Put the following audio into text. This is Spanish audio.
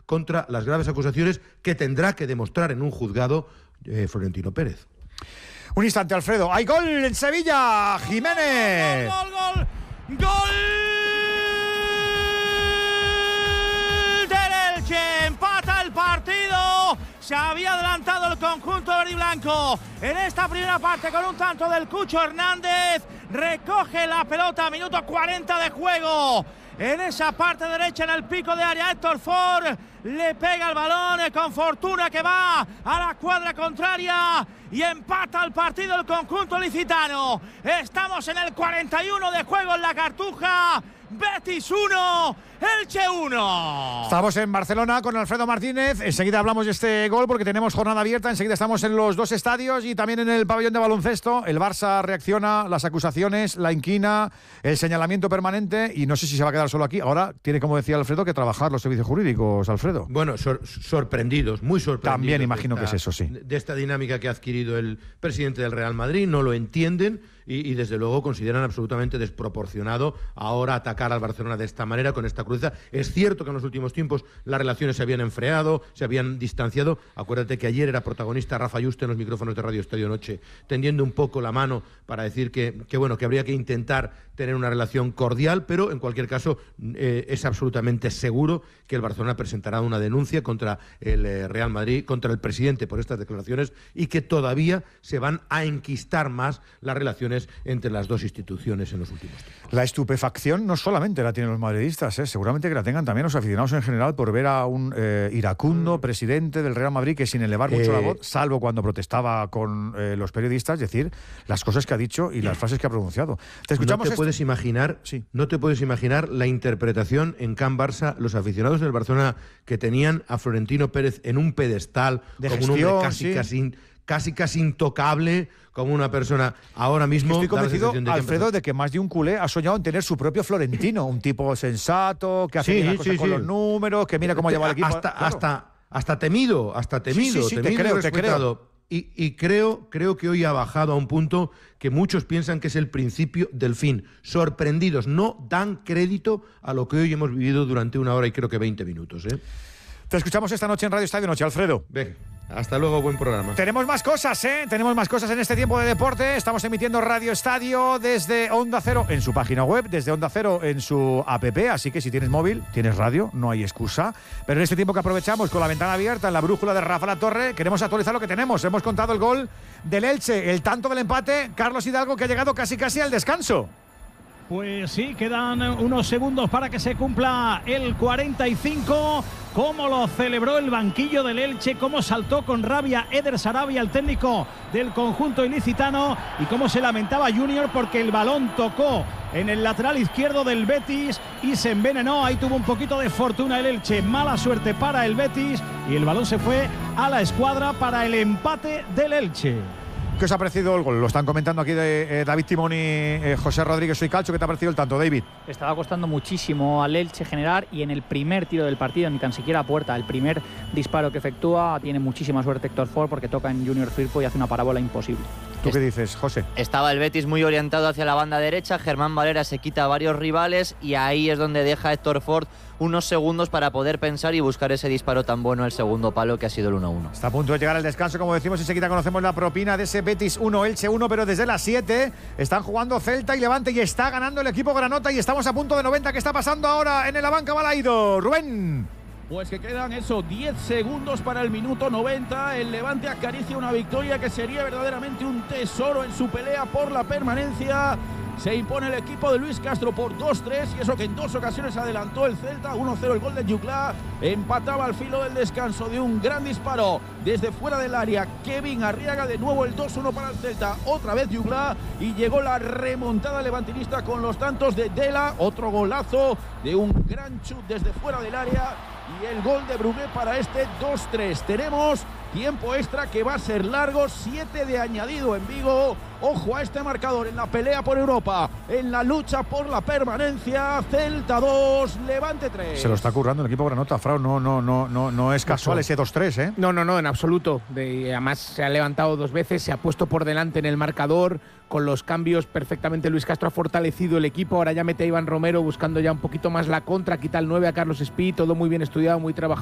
contra las graves acusaciones que tendrá que demostrar en un juzgado Florentino Pérez. Un instante, Alfredo. ¡Hay gol en Sevilla! ¡Jiménez! ¡Gol! Del Elche. Empata el partido. Se había adelantado el conjunto verde y blanco en esta primera parte con un tanto del Cucho Hernández. Recoge la pelota, minuto 40 de juego. En esa parte derecha, en el pico de área, Héctor Ford le pega el balón con fortuna que va a la cuadra contraria y empata el partido el conjunto licitano. Estamos en el 41 de juego en la Cartuja. Betis 1, Elche 1. Estamos en Barcelona con Alfredo Martínez. Enseguida hablamos de este gol porque tenemos jornada abierta. Enseguida estamos en los dos estadios y también en el pabellón de baloncesto. El Barça reacciona, las acusaciones, la inquina, el señalamiento permanente y no sé si se va a quedar solo aquí. Ahora tiene, como decía Alfredo, que trabajar los servicios jurídicos, Alfredo. Bueno, sorprendidos, muy sorprendidos. También imagino que es eso, sí. De esta dinámica que ha adquirido el presidente del Real Madrid, no lo entienden y desde luego consideran absolutamente desproporcionado ahora atacar al Barcelona de esta manera, con esta crudeza. Es cierto que en los últimos tiempos las relaciones se habían enfriado, se habían distanciado. Acuérdate que ayer era protagonista Rafa Yuste en los micrófonos de Radio Estadio Noche, tendiendo un poco la mano para decir que habría que intentar tener una relación cordial, pero en cualquier caso es absolutamente seguro que el Barcelona presentará una denuncia contra el Real Madrid, contra el presidente por estas declaraciones y que todavía se van a enquistar más las relaciones entre las dos instituciones en los últimos tiempos. La estupefacción no solamente la tienen los madridistas, seguramente que la tengan también los aficionados en general por ver a un iracundo presidente del Real Madrid que sin elevar mucho la voz, salvo cuando protestaba con los periodistas, decir las cosas que ha dicho y las frases que ha pronunciado. Te escuchamos. No te puedes imaginar la interpretación en Can Barça, los aficionados del Barcelona que tenían a Florentino Pérez en un pedestal de como gestión, un hombre casi intocable, como una persona ahora mismo. Estoy convencido, Alfredo, de que más de un culé ha soñado en tener su propio Florentino, un tipo sensato, que hace bien las cosas con los números, que mira cómo lleva el equipo. Hasta temido, Sí, te creo. Y creo que hoy ha bajado a un punto que muchos piensan que es el principio del fin. Sorprendidos, no dan crédito a lo que hoy hemos vivido durante 1 hora y creo que 20 minutos. Te escuchamos esta noche en Radio Estadio Noche, Alfredo. Venga, hasta luego, buen programa. Tenemos más cosas, Tenemos más cosas en este tiempo de deporte. Estamos emitiendo Radio Estadio desde Onda Cero en su página web, desde Onda Cero en su app, así que si tienes móvil, tienes radio, no hay excusa. Pero en este tiempo que aprovechamos con la ventana abierta en la brújula de Rafa La Torre, queremos actualizar lo que tenemos. Hemos contado el gol del Elche, el tanto del empate, Carlos Hidalgo, que ha llegado casi al descanso. Pues sí, quedan unos segundos para que se cumpla el 45. Cómo lo celebró el banquillo del Elche, cómo saltó con rabia Eder Sarabia, el técnico del conjunto ilicitano, y cómo se lamentaba Junior porque el balón tocó en el lateral izquierdo del Betis y se envenenó. Ahí tuvo un poquito de fortuna el Elche, mala suerte para el Betis y el balón se fue a la escuadra para el empate del Elche. ¿Qué os ha parecido el gol? Lo están comentando aquí de David Timón y José Rodríguez Soy Calcho. ¿Qué te ha parecido el tanto, David? Estaba costando muchísimo al Elche generar y en el primer tiro del partido, ni tan siquiera a puerta, el primer disparo que efectúa, tiene muchísima suerte Héctor Ford porque toca en Junior Firpo y hace una parábola imposible. ¿Tú qué dices, José? Estaba el Betis muy orientado hacia la banda derecha, Germán Valera se quita a varios rivales y ahí es donde deja Héctor Ford unos segundos para poder pensar y buscar ese disparo tan bueno al segundo palo que ha sido el 1-1. Está a punto de llegar el descanso, como decimos, enseguida conocemos la propina de ese Betis 1, Elche 1, pero desde las 7 están jugando Celta y Levante y está ganando el equipo granota y estamos a punto de 90. ¿Qué está pasando ahora en la banca Balaido? Rubén. Pues que quedan 10 segundos para el minuto 90. El Levante acaricia una victoria que sería verdaderamente un tesoro en su pelea por la permanencia. Se impone el equipo de Luis Castro por 2-3 y eso que en 2 ocasiones adelantó el Celta. 1-0 el gol de Juclá. Empataba al filo del descanso de un gran disparo desde fuera del área. Kevin Arriaga, de nuevo el 2-1 para el Celta. Otra vez Juclá y llegó la remontada levantinista con los tantos de Dela. Otro golazo de un gran chut desde fuera del área. Y el gol de Brugué para este 2-3. Tenemos tiempo extra que va a ser largo. 7 de añadido en Vigo. Ojo a este marcador en la pelea por Europa, en la lucha por la permanencia. Celta 2, Levante 3. Se lo está currando el equipo granota, Frau. No es casual ese 2-3, ¿eh? No, en absoluto. Además se ha levantado 2 veces, se ha puesto por delante en el marcador. Con los cambios perfectamente Luis Castro ha fortalecido el equipo. Ahora ya mete a Iván Romero buscando ya un poquito más la contra. Quita el 9 a Carlos Espí. Todo muy bien estudiado, muy trabajado.